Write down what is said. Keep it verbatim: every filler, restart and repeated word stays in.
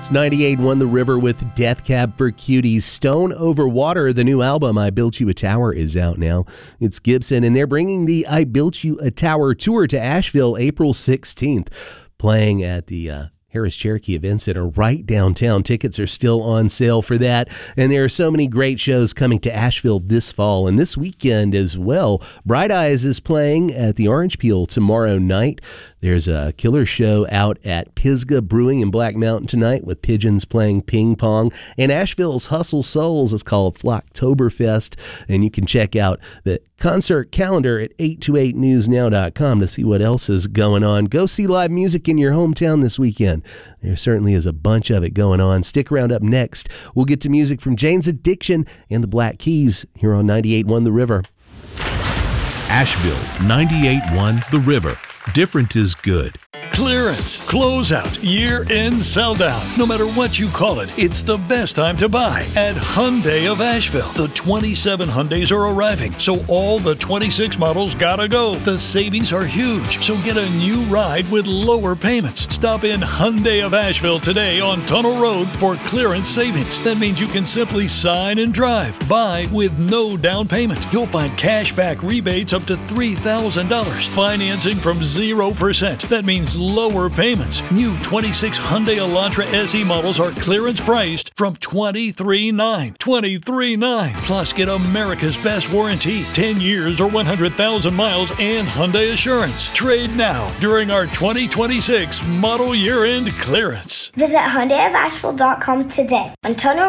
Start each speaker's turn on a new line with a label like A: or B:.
A: It's ninety-eight point one The River with Death Cab for Cuties. Stone Over Water, the new album, I Built You a Tower, is out now. It's Gibson, and they're bringing the I Built You a Tower tour to Asheville April sixteenth, playing at the uh, Harris Cherokee Event Center right downtown. Tickets are still on sale for that, and there are so many great shows coming to Asheville this fall and this weekend as well. Bright Eyes is playing at the Orange Peel tomorrow night. There's a killer show out at Pisgah Brewing in Black Mountain tonight with Pigeons playing ping pong. And Asheville's Hustle Souls is called Flocktoberfest, and you can check out the concert calendar at eight two eight news now dot com to see what else is going on. Go see live music in your hometown this weekend. There certainly is a bunch of it going on. Stick around. Up next, we'll get to music from Jane's Addiction and the Black Keys here on ninety-eight point one The River.
B: Asheville's ninety-eight point one The River. Different is good.
C: Clearance, closeout, year-end sell-down. No matter what you call it, it's the best time to buy at Hyundai of Asheville. The twenty-seven Hyundais are arriving, so all the twenty-six models gotta go. The savings are huge, so get a new ride with lower payments. Stop in Hyundai of Asheville today on Tunnel Road for clearance savings. That means you can simply sign and drive. Buy with no down payment. You'll find cashback rebates up to three thousand dollars. Financing from zero percent. That means lower payments. New twenty-six Hyundai Elantra S E models are clearance priced from twenty-three nine. twenty-three nine. Plus, get America's best warranty, ten years or one hundred thousand miles, and Hyundai Assurance. Trade now during our twenty twenty-six model year-end clearance.
D: Visit Hyundai of Asheville dot com today. On Tunnel